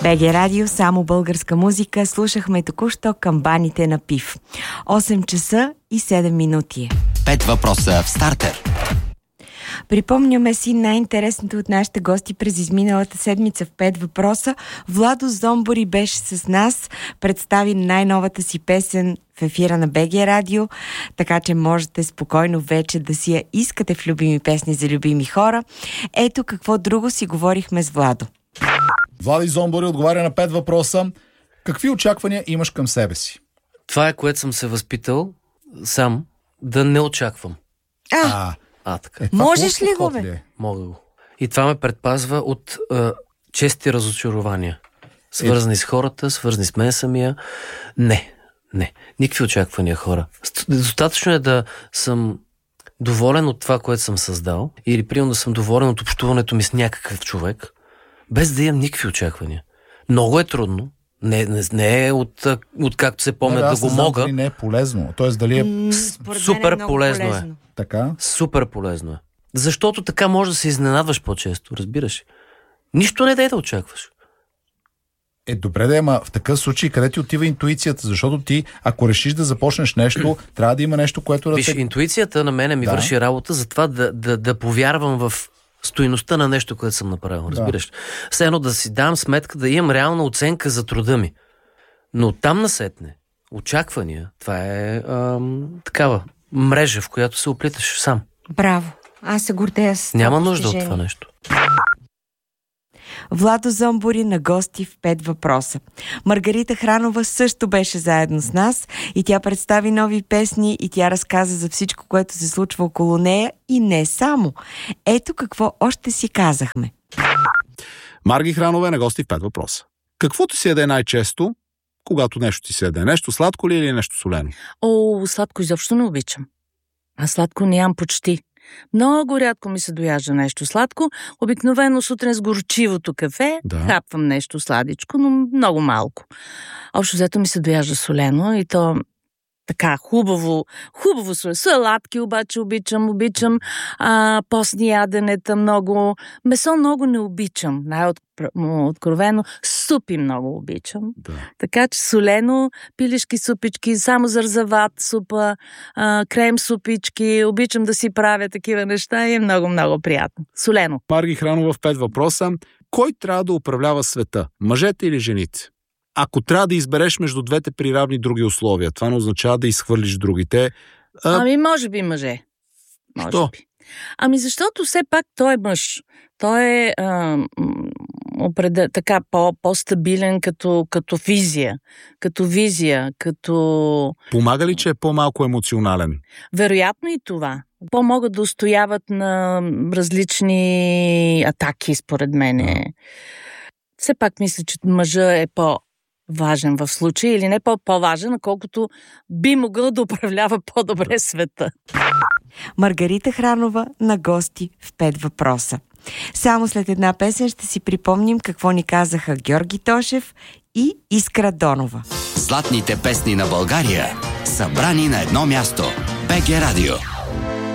БГ Радио, само българска музика. Слушахме току-що камбаните на ПИВ. 8 часа и 7 минути. 5 въпроса в стартер. Припомняме си най-интересното от нашите гости през изминалата седмица в 5 въпроса. Владо Зомбори беше с нас, представи най-новата си песен в ефира на БГ Радио, така че можете спокойно вече да си я искате в любими песни за любими хора. Ето какво друго си говорихме с Владо. Влади Зомбори отговаря на 5 въпроса. Какви очаквания имаш към себе си? Това е, което съм се възпитал сам, да не очаквам. Така. Можеш ли го, бе? Мога го. И това ме предпазва от чести разочарования. Свързани с хората, свързани с мен самия. Не. Никакви очаквания, хора. Достатъчно е да съм доволен от това, което съм създал, или примерно да съм доволен от общуването ми с някакъв човек, без да имам никакви очаквания. Много е трудно. Не е от както се помня да го мога. Не е полезно. Тоест дали е... Супер полезно е. Така? Супер полезно е. Защото така може да се изненадваш по-често, разбираш. Нищо не дай да очакваш. Добре да, ама в такъв случай къде ти отива интуицията? Защото ти, ако решиш да започнеш нещо, трябва да има нещо, което да Виж, интуицията на мене ми върши работа за това да повярвам в стойността на нещо, което съм направил, разбираш. Все едно да си дам сметка, да имам реална оценка за труда ми. Но там насетне, очаквания, това е такава мрежа, в която се оплиташ сам. Браво! Аз се гордея с това. Няма нужда от това нещо. Владо Зомбори на гости в 5 въпроса. Маргарита Хранова също беше заедно с нас и тя представи нови песни и тя разказа за всичко, което се случва около нея и не само. Ето какво още си казахме. Марги Хранова е на гости в 5 въпроса. Какво ти се яде най-често, когато нещо ти се яде? Нещо сладко ли или нещо солено? Сладко изобщо не обичам. А сладко не ям почти. Много рядко ми се дояжда нещо сладко. Обикновено сутрин с горчивото кафе хапвам нещо сладичко, но много малко. Общо взето ми се дояжда солено и то така хубаво солено. Салатки обаче обичам. Постни яденета много. Месо много не обичам. Най-откровено. Супи много обичам. Да. Така че солено, пилешки супички, само зързават супа, крем супички. Обичам да си правя такива неща и е много приятно. Солено. Марги Хранова в 5 въпроса. Кой трябва да управлява света? Мъжете или жените? Ако трябва да избереш между двете при равни други условия, това не означава да изхвърлиш другите. Може би мъже. Що? Защото все пак той е мъж. Той е така по-стабилен като визия. Помага ли, че е по-малко емоционален? Вероятно и това. По-могат да устояват на различни атаки, според мен. Все пак мисля, че мъжа е по-важен в случая, или не по-важен, колкото би могъл да управлява по-добре света. Маргарита Хранова на гости в 5 въпроса. Само след една песен ще си припомним какво ни казаха Георги Тошев и Искра Донова. Златните песни на България, събрани на едно място. БГ Радио.